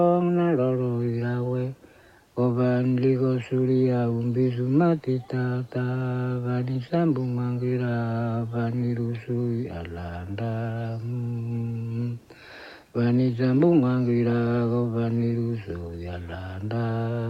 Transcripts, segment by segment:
na loro ilawe. Oban ligo suria umbisu mati tata. Vani sambung mangira. Vani rusui alanda. Vani sambung mangira. Vani rusui alanda.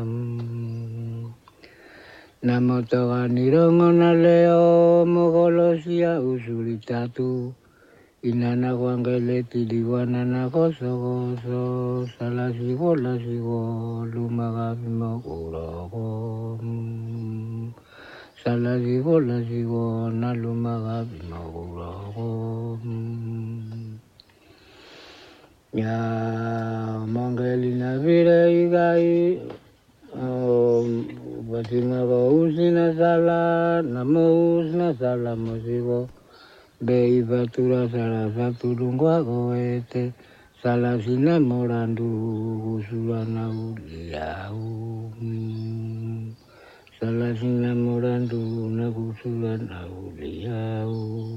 Namo toga nirongo na leo. Mogolosia usuri tatu. Inana wangele tiliwana na goso goso salasigo lasigo lumagabi magurago salasigo lasigo na lumagabi magurago ya mangeli na vire igai basinga usina sala namus na sala mosigo Bei batura sala satu lungua goete sala sina morandu usulana uliau sala sina morandu na usulana uliau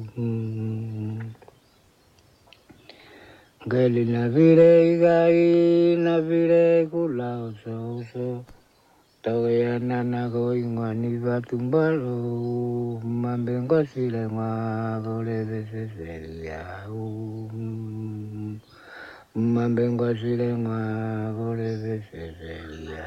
Geli na vire igai na vire kula oso oso Tawaya nana goingwani batumbalo mambengo silengwa gole beseseria mambengo silengwa gole beseseria